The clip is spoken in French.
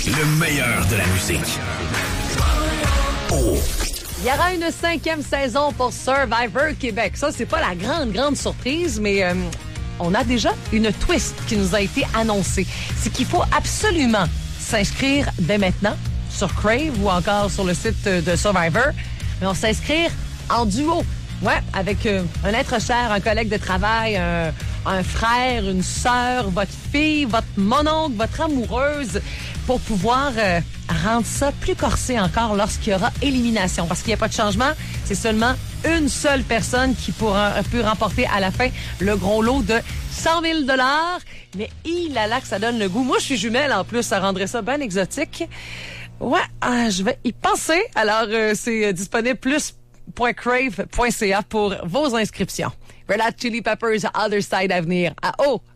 Le meilleur de la musique. Oh. Il y aura une 5e saison pour Survivor Québec. Ça, c'est pas la grande surprise, mais on a déjà une twist qui nous a été annoncée. C'est qu'il faut absolument s'inscrire dès maintenant sur Crave ou encore sur le site de Survivor. Mais on s'inscrire en duo. Ouais, avec un être cher, un collègue de travail, un frère, une sœur, votre fille, votre mononcle, votre amoureuse, pour pouvoir rendre ça plus corsé encore lorsqu'il y aura élimination. Parce qu'il n'y a pas de changement, c'est seulement une seule personne qui peut remporter à la fin le gros lot de 100 000 $. Mais il a là que ça donne le goût. Moi, je suis jumelle en plus, ça rendrait ça bien exotique. Ouais, je vais y penser. Alors, c'est disponible plus.crave.ca pour vos inscriptions. Red Hot Chili Peppers, Other Side à venir. À